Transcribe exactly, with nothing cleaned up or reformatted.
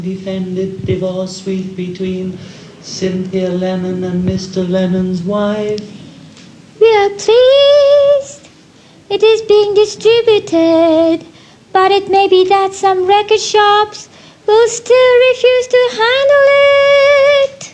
defended divorce suite between Cynthia Lennon and Mister Lennon's wife. We are pleased it is being distributed, but it may be that some record shops will still refuse to handle it.